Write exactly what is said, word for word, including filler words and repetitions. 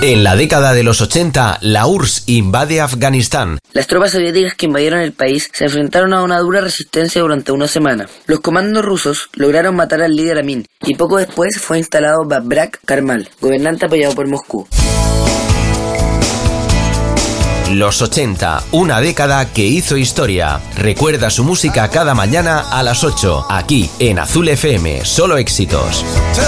En la década de los ochenta, la U R S S invade Afganistán. Las tropas soviéticas que invadieron el país se enfrentaron a una dura resistencia durante una semana. Los comandos rusos lograron matar al líder Amin y poco después fue instalado Babrak Karmal, gobernante apoyado por Moscú. Los ochenta, una década que hizo historia. Recuerda su música cada mañana a las ocho, aquí en Azul F M, solo éxitos.